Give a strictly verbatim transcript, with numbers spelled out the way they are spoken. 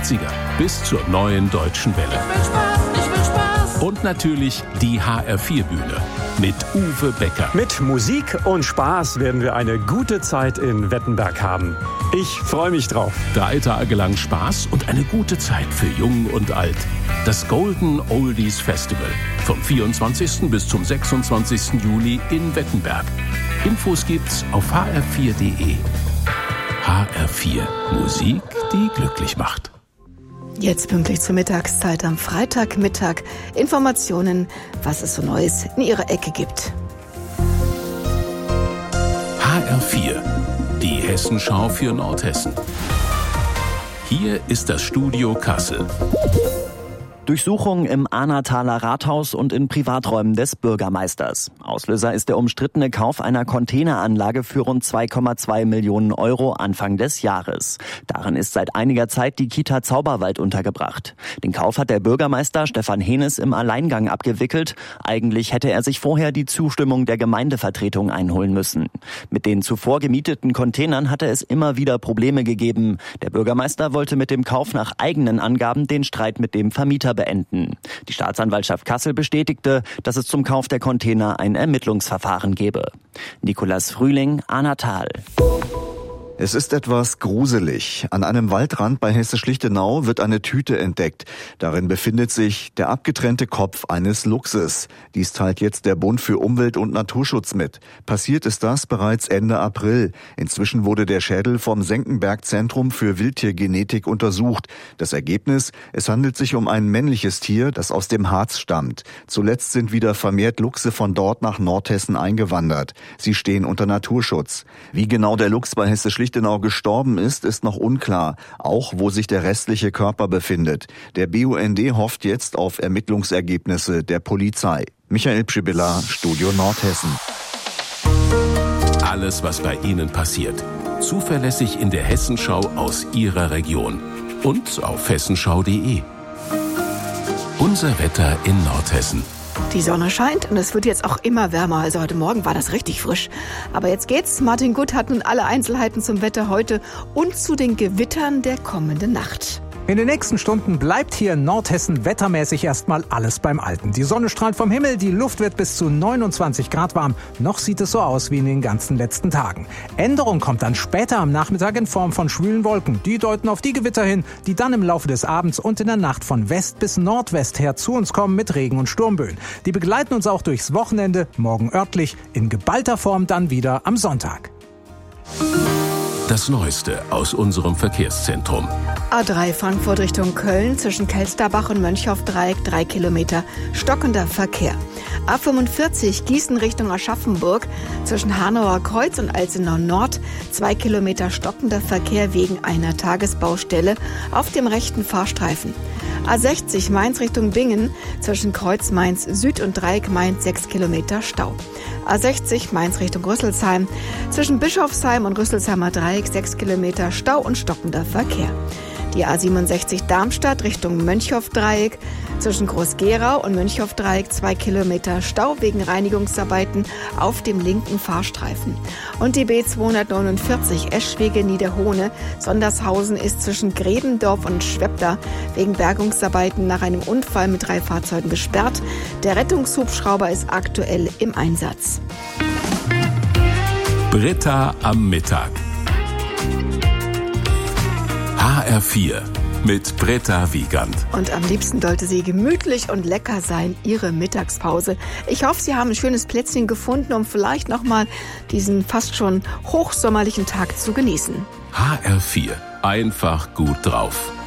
achtziger bis zur neuen Deutschen Welle. Ich will Spaß, ich will Spaß. Und natürlich die H R vier Bühne mit Uwe Becker. Mit Musik und Spaß werden wir eine gute Zeit in Wettenberg haben. Ich freue mich drauf. Drei Tage lang Spaß und eine gute Zeit für Jung und Alt. Das Golden Oldies Festival vom vierundzwanzigsten bis zum sechsundzwanzigsten Juli in Wettenberg. Infos gibt's auf h r vier punkt d e. H R vier. Musik, die glücklich macht. Jetzt pünktlich zur Mittagszeit am Freitagmittag Informationen, was es so Neues in Ihrer Ecke gibt. H R vier. Die Hessenschau für Nordhessen. Hier ist das Studio Kassel. Durchsuchung im Ahrnataler Rathaus und in Privaträumen des Bürgermeisters. Auslöser ist der umstrittene Kauf einer Containeranlage für rund zwei Komma zwei Millionen Euro Anfang des Jahres. Darin ist seit einiger Zeit die Kita Zauberwald untergebracht. Den Kauf hat der Bürgermeister Stefan Henes im Alleingang abgewickelt. Eigentlich hätte er sich vorher die Zustimmung der Gemeindevertretung einholen müssen. Mit den zuvor gemieteten Containern hatte es immer wieder Probleme gegeben. Der Bürgermeister wollte mit dem Kauf nach eigenen Angaben den Streit mit dem Vermieter beenden. Die Staatsanwaltschaft Kassel bestätigte, dass es zum Kauf der Container ein Ermittlungsverfahren gebe. Nikolas Frühling, Ahrnatal. Es ist etwas gruselig. An einem Waldrand bei Hessisch-Lichtenau wird eine Tüte entdeckt. Darin befindet sich der abgetrennte Kopf eines Luchses. Dies teilt jetzt der Bund für Umwelt- und Naturschutz mit. Passiert ist das bereits Ende April. Inzwischen wurde der Schädel vom Senckenberg-Zentrum für Wildtiergenetik untersucht. Das Ergebnis? Es handelt sich um ein männliches Tier, das aus dem Harz stammt. Zuletzt sind wieder vermehrt Luchse von dort nach Nordhessen eingewandert. Sie stehen unter Naturschutz. Wie genau der Luchs bei Hessisch-Lichtenau gestorben ist, ist noch unklar. Auch wo sich der restliche Körper befindet. Der B U N D hofft jetzt auf Ermittlungsergebnisse der Polizei. Michael Pschibilla, Studio Nordhessen. Alles, was bei Ihnen passiert. Zuverlässig in der Hessenschau aus Ihrer Region. Und auf hessenschau punkt d e. Unser Wetter in Nordhessen. Die Sonne scheint und es wird jetzt auch immer wärmer. Also heute Morgen war das richtig frisch. Aber jetzt geht's. Martin Gutt hat nun alle Einzelheiten zum Wetter heute und zu den Gewittern der kommenden Nacht. In den nächsten Stunden bleibt hier in Nordhessen wettermäßig erstmal alles beim Alten. Die Sonne strahlt vom Himmel, die Luft wird bis zu neunundzwanzig Grad warm. Noch sieht es so aus wie in den ganzen letzten Tagen. Änderung kommt dann später am Nachmittag in Form von schwülen Wolken. Die deuten auf die Gewitter hin, die dann im Laufe des Abends und in der Nacht von West bis Nordwest her zu uns kommen mit Regen und Sturmböen. Die begleiten uns auch durchs Wochenende, morgen örtlich, in geballter Form dann wieder am Sonntag. Das Neueste aus unserem Verkehrszentrum. A drei Frankfurt Richtung Köln zwischen Kelsterbach und Mönchhoff-Dreieck drei Kilometer stockender Verkehr. A fünfundvierzig Gießen Richtung Aschaffenburg zwischen Hanauer Kreuz und Alzenau Nord zwei Kilometer stockender Verkehr wegen einer Tagesbaustelle auf dem rechten Fahrstreifen. A sechzig Mainz Richtung Bingen zwischen Kreuz Mainz Süd und Dreieck Mainz sechs Kilometer Stau. A sechzig Mainz Richtung Rüsselsheim zwischen Bischofsheim und Rüsselsheimer Dreieck sechs Kilometer Stau und stockender Verkehr. Die A siebenundsechzig Darmstadt Richtung Mönchhoff-Dreieck zwischen Groß-Gerau und Mönchhoff-Dreieck zwei Kilometer Stau wegen Reinigungsarbeiten auf dem linken Fahrstreifen. Und die B zweihundertneunundvierzig Eschwege-Niederhohne Sondershausen ist zwischen Gredendorf und Schwebda wegen Bergungsarbeiten nach einem Unfall mit drei Fahrzeugen gesperrt. Der Rettungshubschrauber ist aktuell im Einsatz. Britta am Mittag. H R vier mit Britta Wiegand. Und am liebsten sollte sie gemütlich und lecker sein, ihre Mittagspause. Ich hoffe, Sie haben ein schönes Plätzchen gefunden, um vielleicht nochmal diesen fast schon hochsommerlichen Tag zu genießen. H R vier. Einfach gut drauf.